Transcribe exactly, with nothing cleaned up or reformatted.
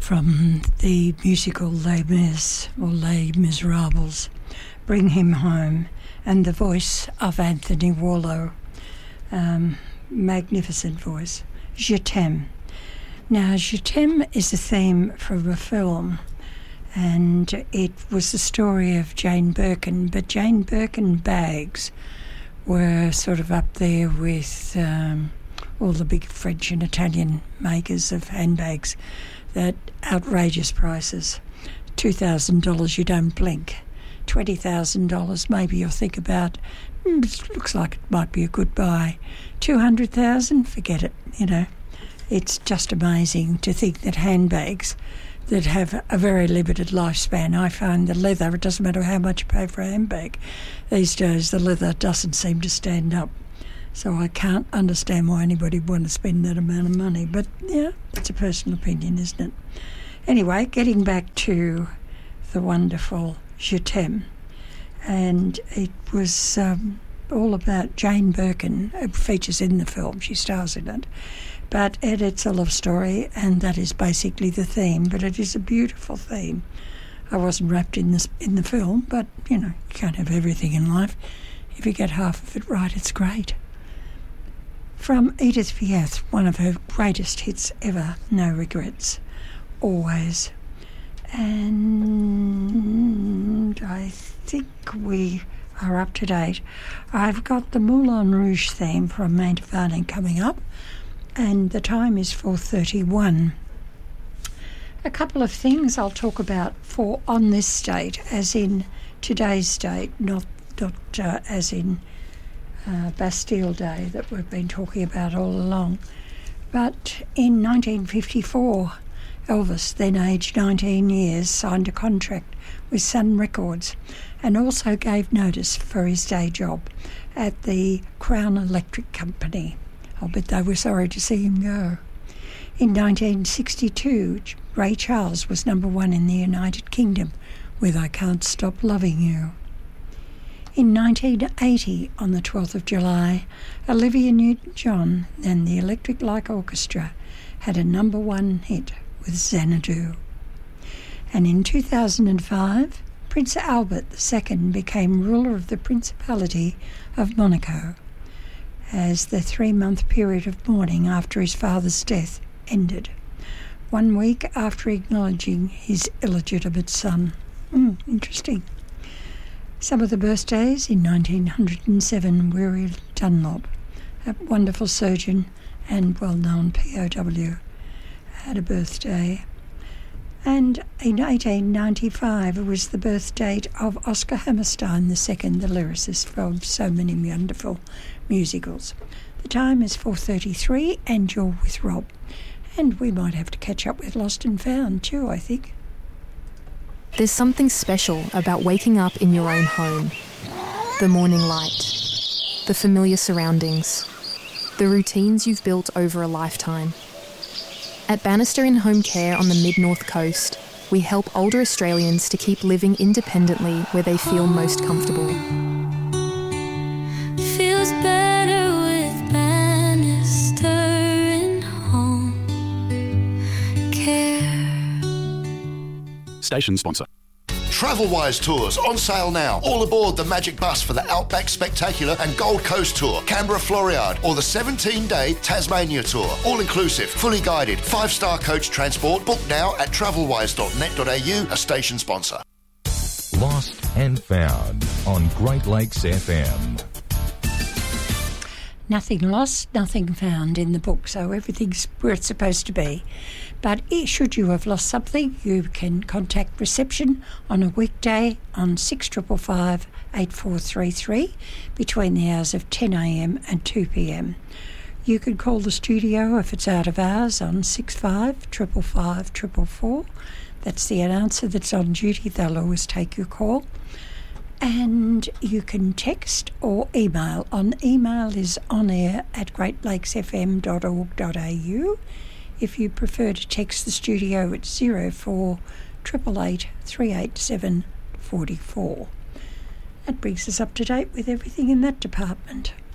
from the musical Les Mis or Les Miserables, Bring Him Home, and the voice of Anthony Warlow. Um, magnificent voice. Je t'aime. Now, Je t'aime is a theme from a film, and it was the story of Jane Birkin, but Jane Birkin bags were sort of up there with um, all the big French and Italian makers of handbags at outrageous prices. two thousand dollars, you don't blink. twenty thousand dollars, maybe you'll think about, mm, it looks like it might be a good buy. two hundred thousand dollars, forget it, you know. It's just amazing to think that handbags that have a very limited lifespan. I find the leather, it doesn't matter how much you pay for a handbag. These days the leather doesn't seem to stand up. So I can't understand why anybody would want to spend that amount of money. But, yeah, it's a personal opinion, isn't it? Anyway, getting back to the wonderful Je t'aime. And it was um, all about Jane Birkin. It features in the film. She stars in it. But it, it's a love story, and that is basically the theme. But it is a beautiful theme. I wasn't wrapped in this in the film, but, you know, you can't have everything in life. If you get half of it right, it's great. From Edith Piaf, one of her greatest hits ever, No Regrets, Always. And I think we are up to date. I've got the Moulin Rouge theme from Mantovani coming up, and the time is four thirty-one. A couple of things I'll talk about for on this date, as in today's date, not, not uh, as in uh, Bastille Day that we've been talking about all along. But in nineteen fifty-four, Elvis, then aged nineteen years, signed a contract with Sun Records and also gave notice for his day job at the Crown Electric Company. I'll bet they were sorry to see him go. In nineteen sixty-two, Ray Charles was number one in the United Kingdom with I Can't Stop Loving You. In nineteen eighty, on the twelfth of July, Olivia Newton-John and the Electric Light Orchestra had a number one hit with Xanadu. And in two thousand five, Prince Albert the Second became ruler of the Principality of Monaco, as the three-month period of mourning after his father's death ended, one week after acknowledging his illegitimate son. Mm, interesting. Some of the birthdays: in nineteen oh seven, Weary Dunlop, a wonderful surgeon and well-known P O W, had a birthday. And in eighteen ninety-five, it was the birth date of Oscar Hammerstein the Second, the lyricist from so many wonderful musicals. The time is four thirty-three, and you're with Rob. And we might have to catch up with Lost and Found too, I think. There's something special about waking up in your own home. The morning light, the familiar surroundings, the routines you've built over a lifetime. At Bannister in Home Care on the mid-north coast, we help older Australians to keep living independently where they feel most comfortable. Feels better with Bannister in Home Care. Station sponsor. Travelwise Tours on sale now. All aboard the Magic Bus for the Outback Spectacular and Gold Coast Tour, Canberra Floriade, or the seventeen-day Tasmania Tour. All inclusive, fully guided, five-star coach transport. Book now at travelwise dot net dot a u, a station sponsor. Lost and Found on Great Lakes F M. Nothing lost, nothing found in the book, so everything's where it's supposed to be. But should you have lost something, you can contact reception on a weekday on six five five five, eight four three three between the hours of ten a m and two p m. You can call the studio if it's out of hours on six five five five five four four. That's the announcer that's on duty. They'll always take your call. And you can text or email. On email is onair at great lakes f m dot org dot a u. If you prefer to text the studio, it's zero four eight eight eight, three eight seven, four four. That brings us up to date with everything in that department.